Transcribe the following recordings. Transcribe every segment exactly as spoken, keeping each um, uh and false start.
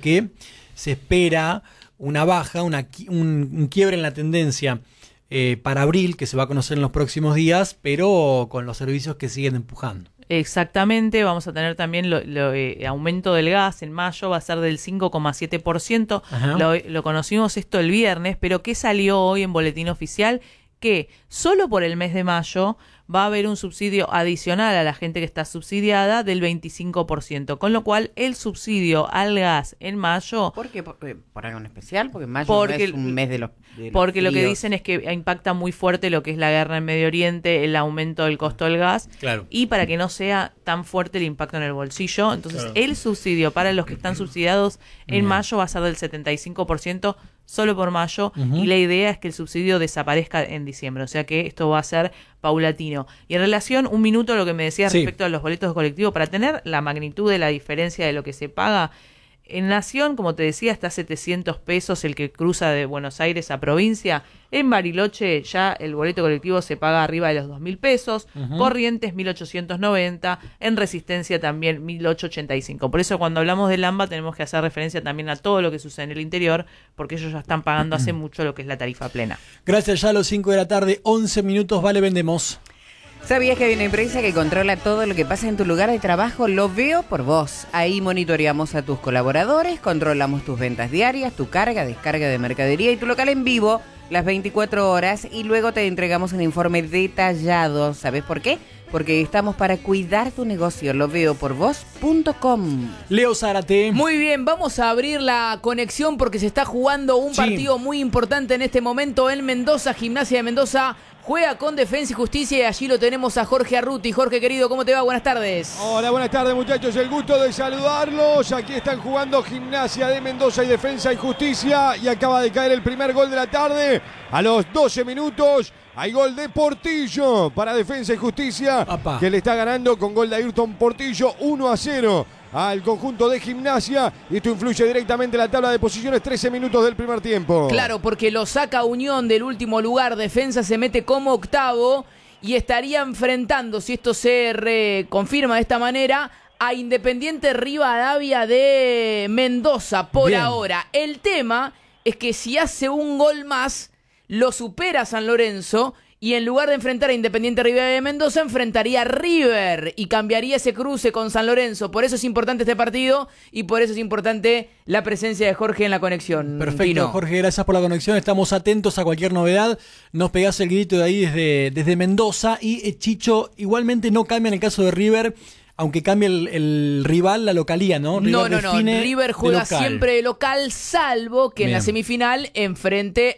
que se espera una baja, una, un, un quiebre en la tendencia eh, para abril, que se va a conocer en los próximos días, pero con los servicios que siguen empujando. Exactamente, vamos a tener también lo, lo, eh, aumento del gas en mayo, va a ser del cinco coma siete por ciento, lo, lo conocimos esto el viernes, pero ¿qué salió hoy en boletín oficial? Que solo por el mes de mayo va a haber un subsidio adicional a la gente que está subsidiada del veinticinco por ciento, con lo cual el subsidio al gas en mayo... ¿Por qué? ¿Por, por algo en especial? Porque mayo porque, no es un mes de los, de los Porque fríos. Lo que dicen es que impacta muy fuerte lo que es la guerra en Medio Oriente, el aumento del costo del gas, claro. Y para que no sea tan fuerte el impacto en el bolsillo, entonces claro. el subsidio para los que están subsidiados en Bien. mayo va a ser del setenta y cinco por ciento solo por mayo, uh-huh. y la idea es que el subsidio desaparezca en diciembre, o sea que esto va a ser paulatino. Y en relación, un minuto a lo que me decías sí. respecto a los boletos de colectivo, para tener la magnitud de la diferencia de lo que se paga, en Nación, como te decía, está a setecientos pesos el que cruza de Buenos Aires a provincia. En Bariloche ya el boleto colectivo se paga arriba de los dos mil pesos. Uh-huh. Corrientes mil ochocientos noventa. En Resistencia también mil ochocientos ochenta y cinco. Por eso cuando hablamos del AMBA tenemos que hacer referencia también a todo lo que sucede en el interior, porque ellos ya están pagando hace mucho lo que es la tarifa plena. Gracias, ya a las cinco de la tarde, once minutos, vale, vendemos. ¿Sabías que hay una empresa que controla todo lo que pasa en tu lugar de trabajo? Lo Veo por Vos. Ahí monitoreamos a tus colaboradores, controlamos tus ventas diarias, tu carga, descarga de mercadería y tu local en vivo las veinticuatro horas y luego te entregamos un informe detallado. ¿Sabes por qué? Porque estamos para cuidar tu negocio. Lo veo por vos punto com. Leo Zárate. Muy bien, vamos a abrir la conexión porque se está jugando un sí. partido muy importante en este momento en Mendoza. Gimnasia de Mendoza juega con Defensa y Justicia y allí lo tenemos a Jorge Arruti. Jorge, querido, ¿cómo te va? Buenas tardes. Hola, buenas tardes, muchachos. El gusto de saludarlos. Aquí están jugando Gimnasia de Mendoza y Defensa y Justicia. Y acaba de caer el primer gol de la tarde. A los doce minutos hay gol de Portillo para Defensa y Justicia. Apá. Que le está ganando con gol de Ayrton Portillo uno a cero al conjunto de Gimnasia. Y esto influye directamente en la tabla de posiciones. trece minutos del primer tiempo. Claro, porque lo saca Unión del último lugar. Defensa se mete como octavo y estaría enfrentando, si esto se reconfirma de esta manera, a Independiente Rivadavia de Mendoza por Bien. ahora. El tema es que si hace un gol más, lo supera San Lorenzo y en lugar de enfrentar a Independiente Rivadavia de Mendoza, enfrentaría a River y cambiaría ese cruce con San Lorenzo. Por eso es importante este partido y por eso es importante la presencia de Jorge en la conexión. Perfecto, Tino. Jorge, gracias por la conexión. Estamos atentos a cualquier novedad. Nos pegás el grito de ahí desde, desde Mendoza. Y eh, Chicho, igualmente no cambia en el caso de River, aunque cambie el, el rival, la localía, ¿no? River no, no, no. River juega de local. siempre de local, salvo que Bien. en la semifinal enfrente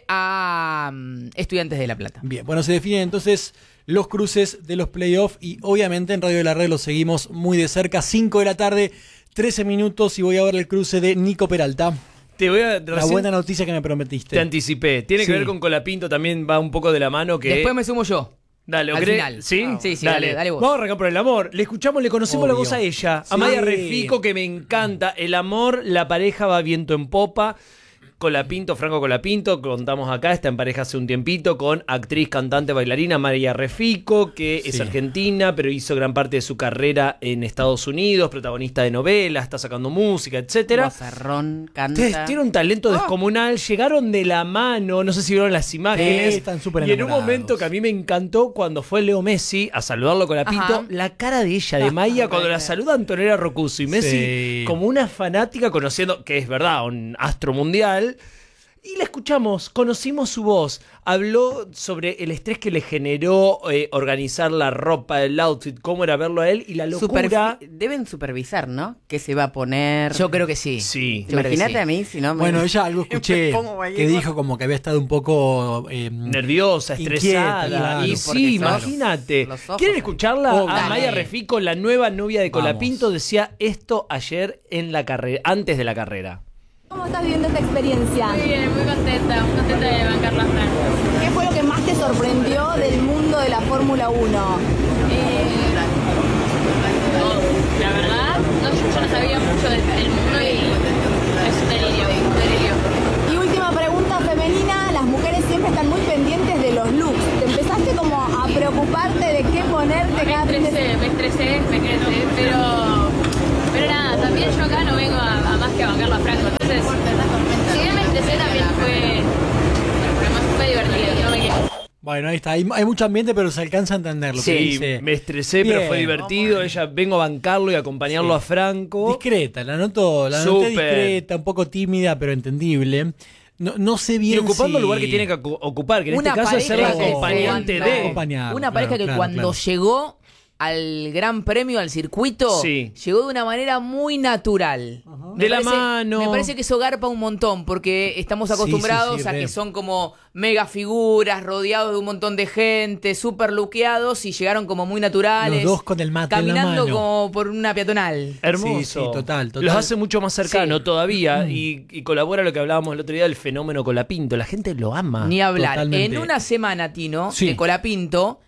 a um, Estudiantes de La Plata. Bien, bueno, se definen entonces los cruces de los playoffs y obviamente en Radio de la Red los seguimos muy de cerca. cinco de la tarde, trece minutos y voy a ver el cruce de Nico Peralta. Te voy a, la buena noticia que me prometiste. Te anticipé. Tiene sí. que ver con Colapinto, también va un poco de la mano. Que Después me sumo yo. Dale, al ¿o final. ¿Sí? Oh. Sí, sí, dale. dale, dale vos. Vamos a arrancar por el amor. Le escuchamos, le conocemos Obvio. la voz a ella. Sí. A Maya Refico, que me encanta. El amor, la pareja va viento en popa. Colapinto, Franco Colapinto, contamos acá, está en pareja hace un tiempito con actriz, cantante, bailarina María Refico, que sí. es argentina, pero hizo gran parte de su carrera en Estados Unidos, protagonista de novelas, está sacando música, etcétera. Bozarrón, canta. Entonces, tiene un talento descomunal, oh. llegaron de la mano, no sé si vieron las imágenes. Sí, están súper y en un momento que a mí me encantó, cuando fue Leo Messi a saludarlo con Colapinto, Ajá. la cara de ella, de Maya, cuando la saluda Antonella Rocuso y Messi, sí. como una fanática conociendo, que es verdad, un astro mundial. Y la escuchamos, conocimos su voz, habló sobre el estrés que le generó eh, organizar la ropa, el outfit, cómo era verlo a él y la locura. Supervi- deben supervisar, ¿no? ¿Qué se va a poner? Yo creo que sí. Sí. Imagínate sí. a mí, si no me... Bueno, ella algo escuché que dijo como que había estado un poco eh, nerviosa, estresada. Inquieta, claro, y sí, imagínate. ¿Quieren escucharla? Oh, a dale. Maya Refico, la nueva novia de Colapinto, Vamos. decía esto ayer en la carrera, antes de la carrera. ¿Cómo estás viviendo esta experiencia? Muy bien, muy contenta, muy contenta de bancar la Fran. ¿Qué fue lo que más te sorprendió del mundo de la Fórmula uno? Eh, todo. La verdad, no, yo, yo no sabía mucho del, del mundo y es un delirio, un delirio. Y última pregunta femenina, las mujeres siempre están muy pendientes de los looks. ¿Te empezaste como a preocuparte de qué ponerte Me cada fin de estresé, me estresé, me estresé, pero, pero nada, también yo acá no vengo a, a más que a bancar la Fran. Bueno, ahí está. Hay, hay mucho ambiente, pero se alcanza a entender lo sí, que dice. Me estresé, Bien. pero fue divertido. Ella vengo a bancarlo y acompañarlo Sí. a Franco. Discreta, la noto, la noté discreta, un poco tímida, pero entendible. No, no sé bien Y ocupando si... el lugar que tiene que ocupar, que en Una este caso es ser la pareja que acompañante cuando- de. Acompañar, Una pareja claro, que claro, cuando claro. llegó al Gran Premio, al circuito, Sí. llegó de una manera muy natural. Me De la parece- mano. Me parece que eso garpa un montón, porque estamos Sí, acostumbrados sí, sí, a re. que son como mega figuras, rodeados de un montón de gente, súper luqueados, y llegaron como muy naturales. Los dos con el mate en la caminando mano. como por una peatonal. Hermoso. Sí, sí, total, total. Los hace mucho más cercanos Sí. todavía y, y colabora lo que hablábamos el otro día del fenómeno Colapinto. La gente lo ama. Ni hablar. Totalmente. En una semana, Tino, Sí. de Colapinto,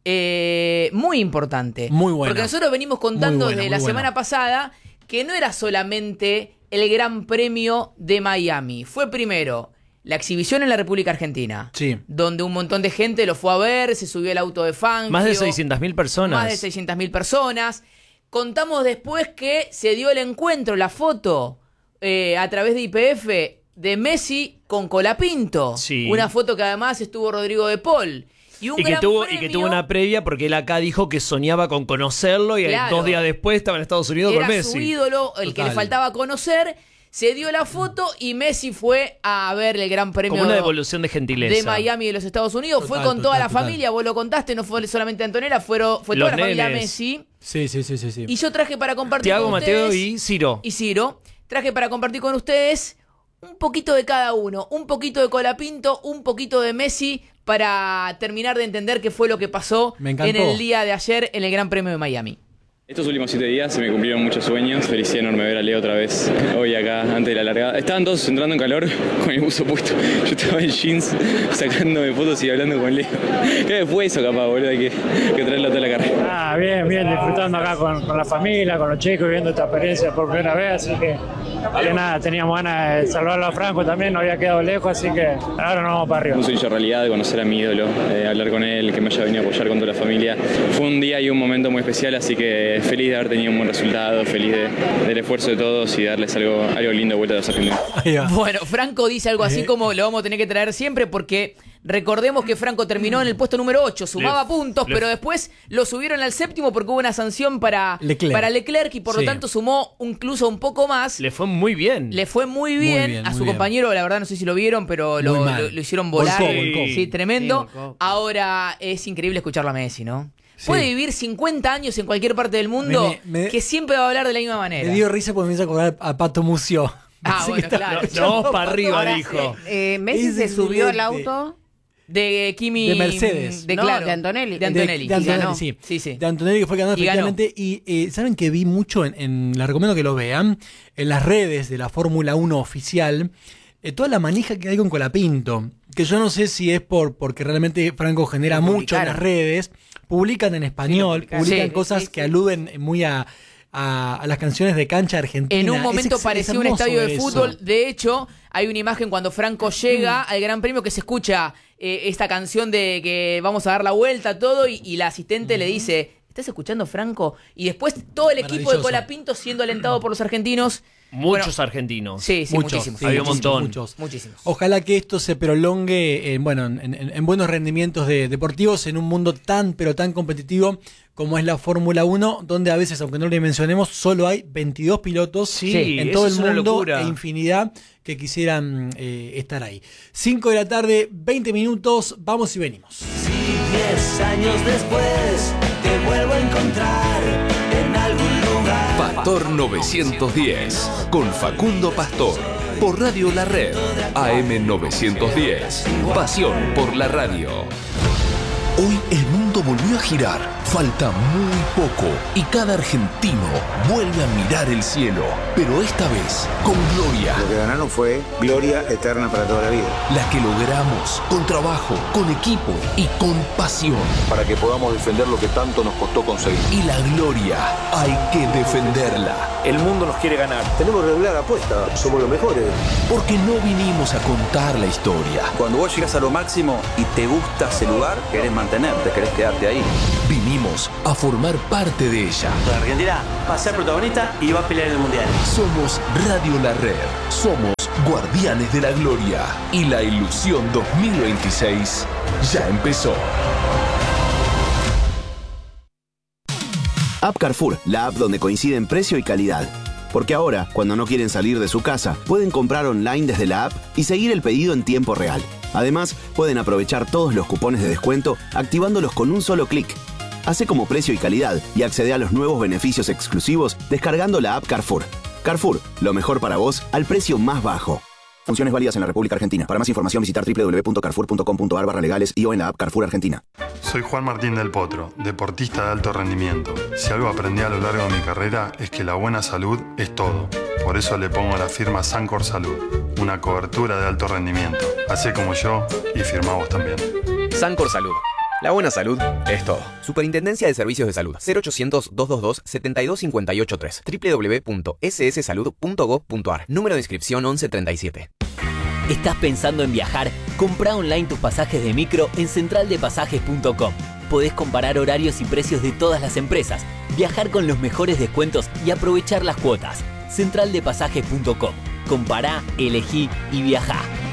eh, muy importante. Muy buena. Porque nosotros venimos contando Muy buena, desde muy la buena. semana pasada que no era solamente el Gran Premio de Miami. Fue primero la exhibición en la República Argentina. Sí. Donde un montón de gente lo fue a ver, se subió al auto de Fangio. Más de seiscientas mil personas. Más de seiscientas mil personas. Contamos después que se dio el encuentro, la foto, eh, a través de I P F, de Messi con Colapinto. Sí. Una foto que además estuvo Rodrigo de Paul. Y, un Y que, gran tuvo, y premio, que tuvo una previa porque él acá dijo que soñaba con conocerlo y Claro. dos días después estaba en Estados Unidos era con Messi. su ídolo, el que le Total. faltaba conocer. Se dio la foto y Messi fue a ver el Gran Premio Como una devolución de gentileza. de Miami de los Estados Unidos. Total, fue con toda total, la total. familia, vos lo contaste, no fue solamente Antonella, fueron, fue Los toda la familia nenes. Messi. Sí, sí, sí, sí. sí. Y yo traje para compartir Tiago, con Mateo ustedes, y Ciro. y Ciro, traje para compartir con ustedes un poquito de cada uno, un poquito de Colapinto, un poquito de Messi, para terminar de entender qué fue lo que pasó Me encantó. en el día de ayer en el Gran Premio de Miami. Estos últimos siete días se me cumplieron muchos sueños. Felicidad enorme ver a Leo otra vez hoy acá antes de la largada. Estaban todos entrando en calor con el buzo puesto. Yo estaba en jeans sacándome fotos y hablando con Leo. ¿Qué fue eso capaz, boludo? Hay que, que traerlo a toda la carrera. Ah, bien, bien, disfrutando acá con, con la familia, con los chicos, viviendo esta experiencia por primera vez, así que, que nada, teníamos ganas de salvarlo a Franco también, no había quedado lejos, así que ahora nos vamos para arriba. Un sueño de realidad de conocer a mi ídolo, eh, hablar con él, que me haya venido a apoyar con toda la familia. Fue un día y un momento muy especial, así que feliz de haber tenido un buen resultado, feliz de, del esfuerzo de todos y darles algo, algo lindo de vuelta a los argentinos. Ahí va. Bueno, Franco dice algo así como lo vamos a tener que traer siempre porque recordemos que Franco terminó en el puesto número ocho, sumaba Le- puntos, le- pero después lo subieron al séptimo porque hubo una sanción para Leclerc. para Leclerc y por Sí. lo tanto sumó incluso un poco más. Le fue muy bien. Le fue muy bien, bien, a muy su bien. compañero, la verdad no sé si lo vieron, pero lo, Muy mal. lo- lo hicieron volar. Volcó, volcó. Sí, tremendo. Sí, volcó. Ahora es increíble escucharlo a Messi, ¿no? Sí. Puede vivir cincuenta años en cualquier parte del mundo Me- me- que siempre va a hablar de la misma manera. Me dio risa porque me hizo acordar a Pato Mucio. Ah, Así bueno, que claro. No, no, vamos para arriba, Ahora, dijo. eh, eh, Messi Es se subió al excelente. auto. De Kimi. De Mercedes. De, No, claro, de Antonelli. De Antonelli. De, de Antonelli, y ganó. sí. Sí, sí. De Antonelli que fue ganador Y ganó. efectivamente. Y eh, saben que vi mucho, en, en- les recomiendo que lo vean, en las redes de la Fórmula uno oficial, eh, toda la manija que hay con Colapinto. Que yo no sé si es por porque realmente Franco genera Lo mucho en publicaron. las redes. Publican en español, publicaron. publican Sí, cosas sí, sí. que aluden muy a, a, a las canciones de cancha argentina. En un Es momento ex- parecía es un hermoso estadio de ver eso. fútbol. De hecho, hay una imagen cuando Franco llega al Gran Premio que se escucha eh, esta canción de que vamos a dar la vuelta, todo, y, y la asistente le dice: ¿estás escuchando, Franco? Y después todo el equipo de Maravilloso. Colapinto siendo alentado por los argentinos. Muchos Bueno, argentinos. Sí, sí, Muchos, muchísimos. sí, Había un muchísimos, montón. muchos. Muchísimos. Ojalá que esto se prolongue en, bueno, en, en- en buenos rendimientos de- deportivos en un mundo tan, pero tan competitivo como es la Fórmula uno, donde a veces, aunque no lo dimensionemos, solo hay veintidós pilotos Sí, en eso todo el es una mundo locura. e infinidad que quisieran eh, estar ahí. cinco de la tarde, veinte minutos, vamos y venimos. Diez años después te vuelvo a encontrar en algún lugar. Pastor novecientos diez con Facundo Pastor por Radio La Red A M novecientos diez. Pasión por la radio. Hoy el mundo volvió a girar. Falta muy poco y cada argentino vuelve a mirar el cielo, pero esta vez con gloria. Lo que ganaron fue gloria eterna para toda la vida. La que logramos con trabajo, con equipo y con pasión. Para que podamos defender lo que tanto nos costó conseguir. Y la gloria hay que defenderla. El mundo nos quiere ganar. Tenemos que regular la apuesta. Somos los mejores. Porque no vinimos a contar la historia. Cuando vos llegas a lo máximo y te gusta ese lugar, querés mantenerte, querés quedarte ahí. Vinimos a formar parte de ella. La Argentina va a ser protagonista y va a pelear en el Mundial. Somos Radio La Red. Somos Guardianes de la Gloria y la ilusión dos mil veintiséis ya empezó. App Carrefour, la app donde coinciden precio y calidad. Porque ahora, cuando no quieren salir de su casa, pueden comprar online desde la app y seguir el pedido en tiempo real. Además, pueden aprovechar todos los cupones de descuento activándolos con un solo clic. Hace como precio y calidad y accede a los nuevos beneficios exclusivos descargando la app Carrefour. Carrefour, lo mejor para vos al precio más bajo. Funciones válidas en la República Argentina. Para más información visitar doble u doble u doble u punto carrefour punto com punto a r barra legales y o en la app Carrefour Argentina. Soy Juan Martín del Potro, deportista de alto rendimiento. Si algo aprendí a lo largo de mi carrera es que la buena salud es todo. Por eso le pongo a la firma Sancor Salud, una cobertura de alto rendimiento. Hacé como yo y firmá vos también. Sancor Salud. La buena salud es todo. Superintendencia de Servicios de Salud. cero ochocientos, doscientos veintidós, setenta y dos cincuenta y ocho tres. doble u doble u doble u punto s s salud punto gov punto a r. Número de inscripción once treinta y siete. ¿Estás pensando en viajar? Comprá online tus pasajes de micro en central de pasajes punto com. Podés comparar horarios y precios de todas las empresas, viajar con los mejores descuentos y aprovechar las cuotas. central de pasajes punto com. Compará, elegí y viajá.